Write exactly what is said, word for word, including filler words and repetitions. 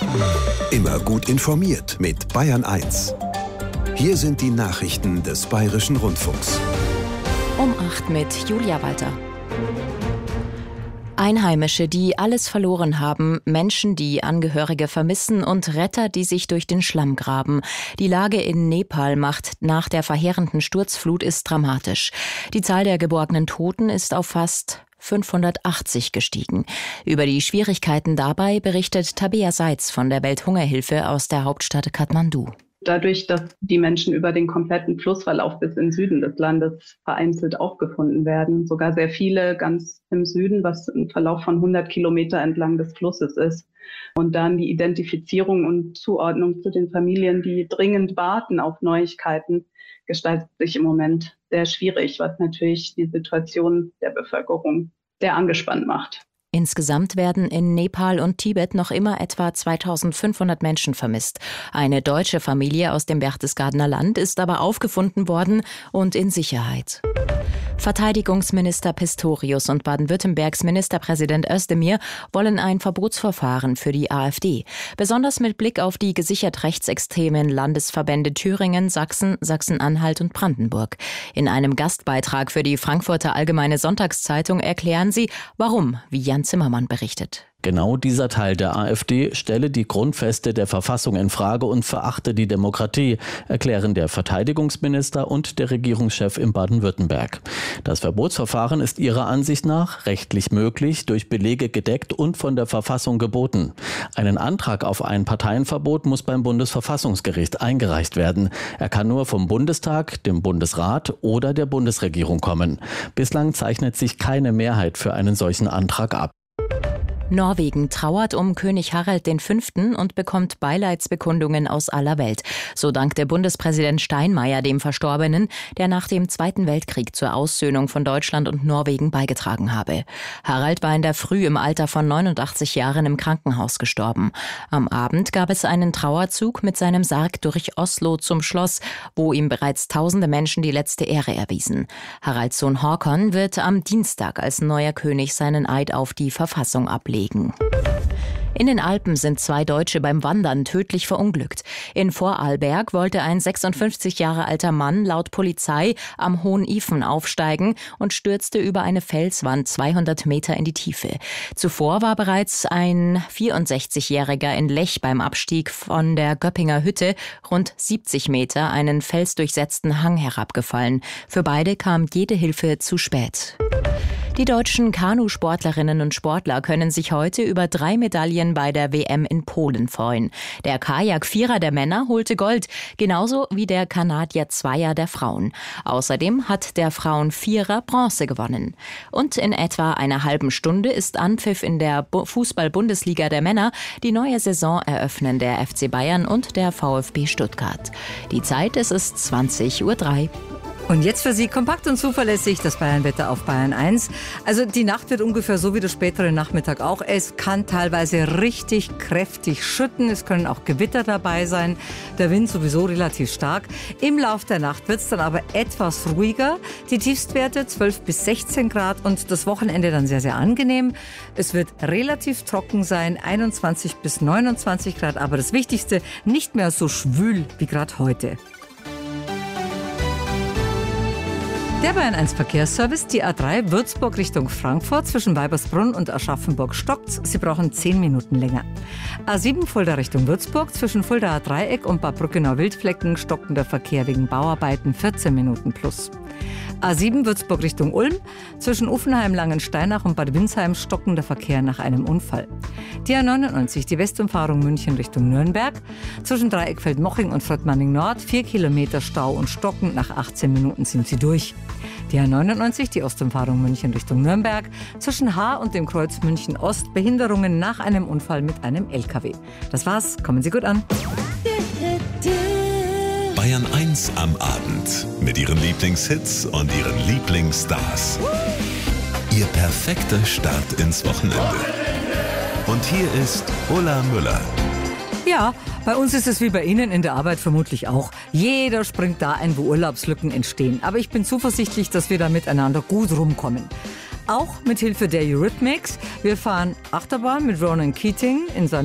Immer gut informiert mit Bayern eins. Hier sind die Nachrichten des Bayerischen Rundfunks. Um acht mit Julia Walter. Einheimische, die alles verloren haben, Menschen, die Angehörige vermissen und Retter, die sich durch den Schlamm graben. Die Lage in Nepal macht nach der verheerenden Sturzflut ist dramatisch. Die Zahl der geborgenen Toten ist auf fast fünfhundertachtzig gestiegen. Über die Schwierigkeiten dabei berichtet Tabea Seitz von der Welthungerhilfe aus der Hauptstadt Kathmandu. Dadurch, dass die Menschen über den kompletten Flussverlauf bis in den Süden des Landes vereinzelt aufgefunden werden, sogar sehr viele ganz im Süden, was ein Verlauf von hundert Kilometer entlang des Flusses ist. Und dann die Identifizierung und Zuordnung zu den Familien, die dringend warten auf Neuigkeiten, gestaltet sich im Moment sehr schwierig, was natürlich die Situation der Bevölkerung sehr angespannt macht. Insgesamt werden in Nepal und Tibet noch immer etwa zweitausendfünfhundert Menschen vermisst. Eine deutsche Familie aus dem Berchtesgadener Land ist aber aufgefunden worden und in Sicherheit. Verteidigungsminister Pistorius und Baden-Württembergs Ministerpräsident Özdemir wollen ein Verbotsverfahren für die AfD. Besonders mit Blick auf die gesichert rechtsextremen Landesverbände Thüringen, Sachsen, Sachsen-Anhalt und Brandenburg. In einem Gastbeitrag für die Frankfurter Allgemeine Sonntagszeitung erklären sie, warum, wie Jan Zimmermann berichtet. Genau dieser Teil der AfD stelle die Grundfeste der Verfassung in Frage und verachte die Demokratie, erklären der Verteidigungsminister und der Regierungschef in Baden-Württemberg. Das Verbotsverfahren ist ihrer Ansicht nach rechtlich möglich, durch Belege gedeckt und von der Verfassung geboten. Einen Antrag auf ein Parteienverbot muss beim Bundesverfassungsgericht eingereicht werden. Er kann nur vom Bundestag, dem Bundesrat oder der Bundesregierung kommen. Bislang zeichnet sich keine Mehrheit für einen solchen Antrag ab. Norwegen trauert um König Harald der Fünfte und bekommt Beileidsbekundungen aus aller Welt. So dankte Bundespräsident Steinmeier dem Verstorbenen, der nach dem Zweiten Weltkrieg zur Aussöhnung von Deutschland und Norwegen beigetragen habe. Harald war in der Früh im Alter von neunundachtzig Jahren im Krankenhaus gestorben. Am Abend gab es einen Trauerzug mit seinem Sarg durch Oslo zum Schloss, wo ihm bereits tausende Menschen die letzte Ehre erwiesen. Haralds Sohn Håkon wird am Dienstag als neuer König seinen Eid auf die Verfassung ablegen. In den Alpen sind zwei Deutsche beim Wandern tödlich verunglückt. In Vorarlberg wollte ein sechsundfünfzig Jahre alter Mann laut Polizei am Hohen Ifen aufsteigen und stürzte über eine Felswand zweihundert Meter in die Tiefe. Zuvor war bereits ein vierundsechzigjähriger in Lech beim Abstieg von der Göppinger Hütte rund siebzig Meter einen felsdurchsetzten Hang herabgefallen. Für beide kam jede Hilfe zu spät. Die deutschen Kanusportlerinnen und Sportler können sich heute über drei Medaillen bei der W M in Polen freuen. Der Kajak-Vierer der Männer holte Gold, genauso wie der Kanadier-Zweier der Frauen. Außerdem hat der Frauen-Vierer Bronze gewonnen. Und in etwa einer halben Stunde ist Anpfiff in der Fußball-Bundesliga der Männer. Die neue Saison eröffnen der F C Bayern und der VfB Stuttgart. Die Zeit, es ist zwanzig Uhr drei. Und jetzt für Sie kompakt und zuverlässig das Bayernwetter auf Bayern eins. Also die Nacht wird ungefähr so wie der spätere Nachmittag auch. Es kann teilweise richtig kräftig schütten. Es können auch Gewitter dabei sein. Der Wind sowieso relativ stark. Im Lauf der Nacht wird es dann aber etwas ruhiger. Die Tiefstwerte zwölf bis sechzehn Grad und das Wochenende dann sehr, sehr angenehm. Es wird relativ trocken sein, einundzwanzig bis neunundzwanzig Grad. Aber das Wichtigste, nicht mehr so schwül wie gerade heute. Der Bayern eins Verkehrsservice, die A drei Würzburg Richtung Frankfurt zwischen Weibersbrunn und Aschaffenburg stockt. Sie brauchen zehn Minuten länger. A sieben Fulda Richtung Würzburg zwischen Fuldaer Dreieck und Bad Brückenau-Wildflecken stockender Verkehr wegen Bauarbeiten vierzehn Minuten plus. A sieben Würzburg Richtung Ulm zwischen Uffenheim, Langensteinach und Bad Windsheim stockender Verkehr nach einem Unfall. Die A neunundneunzig, die Westumfahrung München Richtung Nürnberg zwischen Dreieckfeld-Moching und Fröttmanning Nord vier Kilometer Stau und stockend, nach achtzehn Minuten sind sie durch. Die A neunundneunzig, die Ostumfahrung München Richtung Nürnberg zwischen Haar und dem Kreuz München Ost, Behinderungen nach einem Unfall mit einem L K W. Das war's, kommen Sie gut an. Bayern eins am Abend mit ihren Lieblingshits und ihren Lieblingsstars. Ihr perfekter Start ins Wochenende. Und hier ist Ulla Müller. Ja, bei uns ist es wie bei Ihnen in der Arbeit vermutlich auch. Jeder springt da ein, wo Urlaubslücken entstehen. Aber ich bin zuversichtlich, dass wir da miteinander gut rumkommen. Auch mit Hilfe der Eurythmics. Wir fahren Achterbahn mit Ronan Keating in seinem